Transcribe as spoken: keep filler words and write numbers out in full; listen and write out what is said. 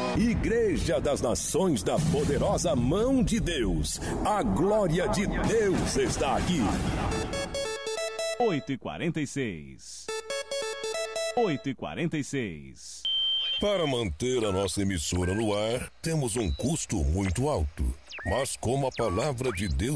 Igreja das Nações da Poderosa Mão de Deus. A glória de Deus está aqui. oito e quarenta e seis. oito e quarenta e seis. Para manter a nossa emissora no ar, temos um custo muito alto. Mas como a palavra de Deus